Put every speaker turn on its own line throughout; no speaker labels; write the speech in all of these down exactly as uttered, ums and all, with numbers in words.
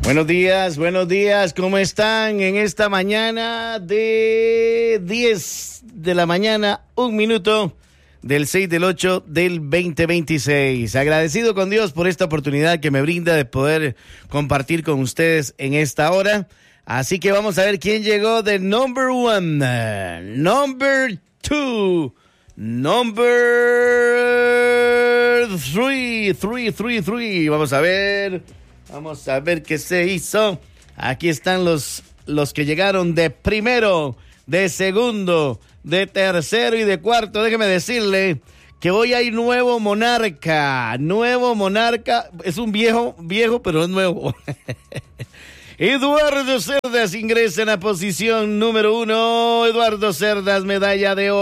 Buenos días, buenos días, ¿cómo están en esta mañana de diez de la mañana, un minuto del seis del ocho del veinte veintiséis? Agradecido con Dios por esta oportunidad que me brinda de poder compartir con ustedes en esta hora. Así que vamos a ver quién llegó de number one, number two, number three, three, three, three. Vamos a ver... Vamos a ver qué se hizo. Aquí están los, los que llegaron de primero, de segundo, de tercero y de cuarto. Déjeme decirle que hoy hay nuevo monarca. Nuevo monarca. Es un viejo, viejo, pero es nuevo. Eduardo Cerdas ingresa en la posición número uno. Eduardo Cerdas, medalla de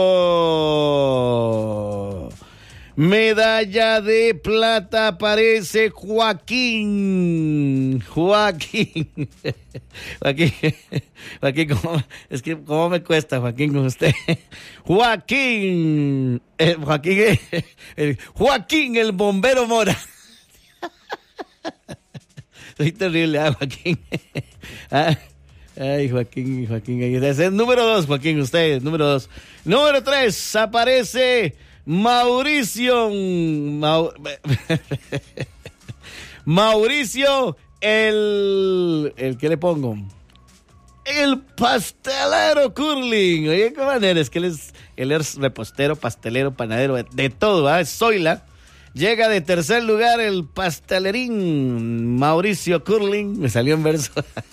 oro. Medalla de plata aparece Joaquín. Joaquín. Joaquín. Joaquín, ¿cómo, es que cómo me cuesta, Joaquín, con usted. Joaquín. Eh, Joaquín, eh, eh, Joaquín, el bombero Mora. Soy terrible, ¿ah, Joaquín? ¿Ah? Ay, Joaquín, Joaquín. Es el número dos, Joaquín, usted, número dos. Número tres, aparece... Mauricio Mau... Mauricio el el ¿qué le pongo? El pastelero Curling. Oye, qué manera, es que él es él es repostero, pastelero, panadero, de, de todo, ¿ah? Es Zoila. Llega de tercer lugar el pastelerín Mauricio Curling. Me salió en verso.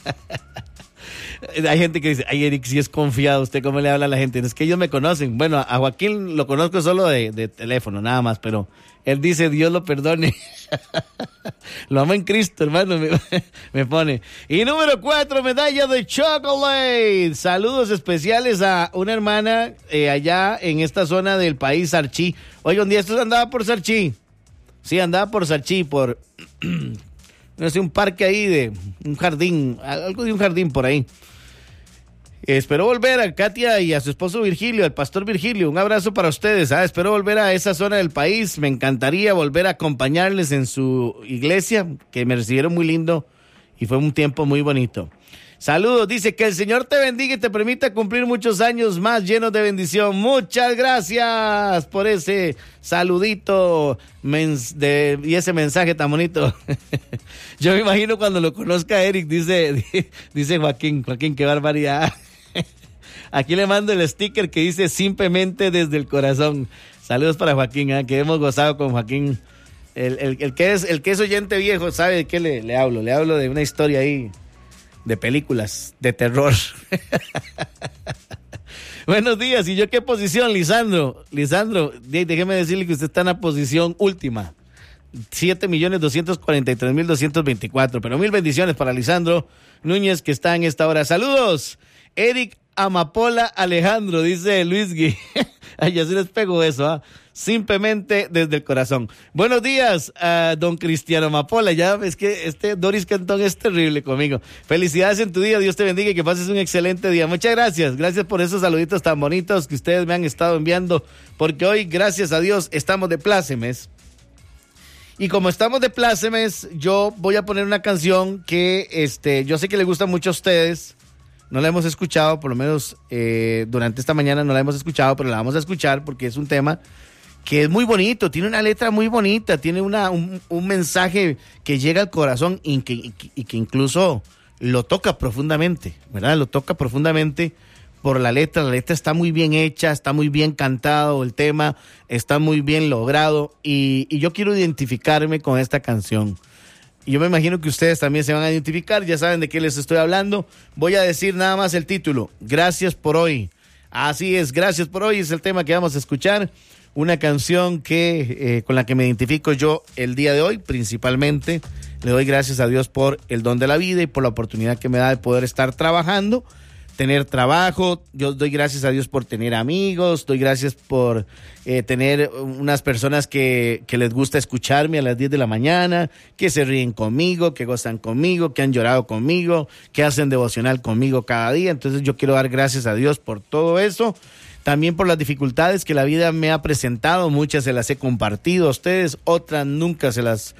Hay gente que dice, ay, Eric, si es confiado, ¿usted cómo le habla a la gente? Es que ellos me conocen. Bueno, a Joaquín lo conozco solo de, de teléfono, nada más, pero él dice, Dios lo perdone. Lo amo en Cristo, hermano, me, me pone. Y número cuatro, medalla de chocolate. Saludos especiales a una hermana eh, allá en esta zona del país, Sarchí. Oiga, un día estos andaba por Sarchí. Sí, andaba por Sarchí, por... no sé, un parque ahí de un jardín, algo de un jardín por ahí. Espero volver a Katia y a su esposo Virgilio, el pastor Virgilio. Un abrazo para ustedes. ¿Ah? Espero volver a esa zona del país. Me encantaría volver a acompañarles en su iglesia, que me recibieron muy lindo y fue un tiempo muy bonito. Saludos, dice que el Señor te bendiga y te permita cumplir muchos años más llenos de bendición. Muchas gracias por ese saludito mens- de, y ese mensaje tan bonito. Yo me imagino cuando lo conozca Eric, dice, dice Joaquín, Joaquín, qué barbaridad. Aquí le mando el sticker que dice simplemente desde el corazón. Saludos para Joaquín, ¿eh? Que hemos gozado con Joaquín. El, el, el, que es, el que es oyente viejo sabe de qué le, le hablo. Le hablo de una historia ahí de películas de terror. Buenos días. ¿Y yo qué posición, Lisandro? Lisandro, déjeme decirle que usted está en la posición última. siete millones doscientos cuarenta y tres mil doscientos veinticuatro. Pero mil bendiciones para Lisandro Núñez, que está en esta hora. Saludos. Eric Amapola Alejandro, dice Luis Gui. Ay, ya se les pegó eso, ¿ah? ¿eh? Simplemente desde el corazón. Buenos días, uh, don Cristiano Amapola. Ya ves que este Doris Cantón es terrible conmigo. Felicidades en tu día, Dios te bendiga y que pases un excelente día. Muchas gracias, gracias por esos saluditos tan bonitos que ustedes me han estado enviando, porque hoy, gracias a Dios, estamos de plácemes. Y como estamos de plácemes, yo voy a poner una canción que este, yo sé que le gusta mucho a ustedes. No la hemos escuchado, por lo menos eh, durante esta mañana no la hemos escuchado, pero la vamos a escuchar porque es un tema que es muy bonito, tiene una letra muy bonita, tiene una, un, un mensaje que llega al corazón y que, y, que, y que incluso lo toca profundamente, ¿verdad? Lo toca profundamente por la letra. La letra está muy bien hecha, está muy bien cantado, el tema está muy bien logrado y, y yo quiero identificarme con esta canción. Yo me imagino que ustedes también se van a identificar, ya saben de qué les estoy hablando. Voy a decir nada más el título, Gracias por hoy. Así es, Gracias por hoy es el tema que vamos a escuchar. Una canción que eh, con la que me identifico yo el día de hoy, principalmente. Le doy gracias a Dios por el don de la vida y por la oportunidad que me da de poder estar trabajando, tener trabajo. Yo doy gracias a Dios por tener amigos, doy gracias por eh, tener unas personas que, que les gusta escucharme a las diez de la mañana, que se ríen conmigo, que gozan conmigo, que han llorado conmigo, que hacen devocional conmigo cada día. Entonces yo quiero dar gracias a Dios por todo eso. También por las dificultades que la vida me ha presentado, muchas se las he compartido a ustedes, otras nunca se las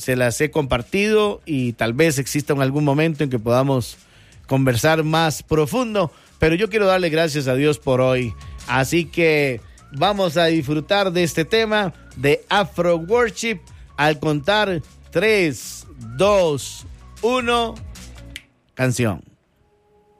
se las he compartido y tal vez exista en algún momento en que podamos conversar más profundo, pero yo quiero darle gracias a Dios por hoy. Así que vamos a disfrutar de este tema de Afro Worship al contar tres, dos, uno, canción.